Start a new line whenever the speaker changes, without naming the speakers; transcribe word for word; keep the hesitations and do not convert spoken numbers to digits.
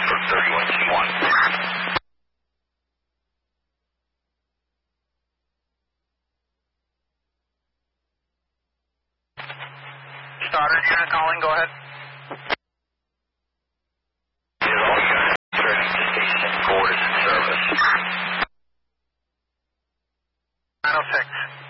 for thirty-one T one.
Stoddard unit calling, go ahead.
All units returning to station forward is in service.
nine oh six.